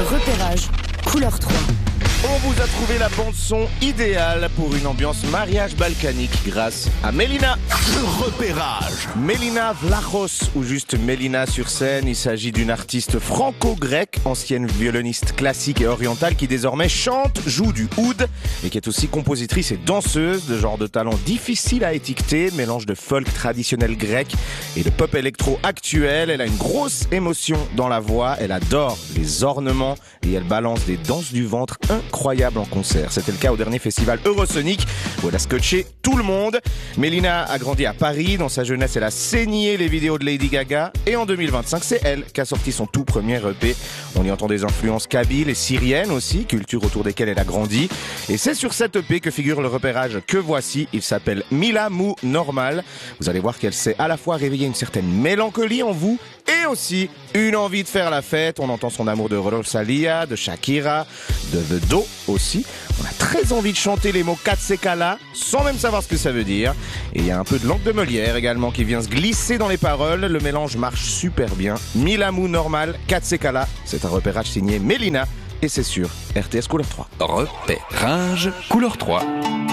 Repérage, couleur 3. On vous a trouvé la bande-son idéale pour une ambiance mariage balkanique grâce à Mélina. Repérage. Mélina Vlachos, ou juste Mélina sur scène. Il s'agit d'une artiste franco-grecque, ancienne violoniste classique et orientale qui désormais chante, joue du oud et qui est aussi compositrice et danseuse, de genre de talent difficile à étiqueter, mélange de folk traditionnel grec et de pop électro actuel. Elle a une grosse émotion dans la voix, elle adore les ornements et elle balance des danses du ventre incroyables en concert. C'était le cas au dernier festival Eurosonic où elle a scotché tout le monde. Mélina a grandi à Paris. Dans sa jeunesse, elle a saigné les vidéos de Lady Gaga. Et en 2025, c'est elle qui a sorti son tout premier EP. On y entend des influences kabyles et syriennes aussi, culture autour desquelles elle a grandi. Et c'est sur cet EP que figure le repérage que voici. Il s'appelle Mila Mou Normal. Vous allez voir qu'elle sait à la fois réveiller une certaine mélancolie en vous et aussi une envie de faire la fête. On entend son amour de Rosalia, de Shakira, de The Do aussi. On a très envie de chanter les mots Katsekala sans même savoir ce que ça veut dire. Et il y a un peu de langue de Molière également qui vient se glisser dans les paroles. Le mélange marche super bien. Mila Mou Normal, Katsekala. C'est un repérage signé Mélina et c'est sur RTS Couleur 3. Repérage couleur 3.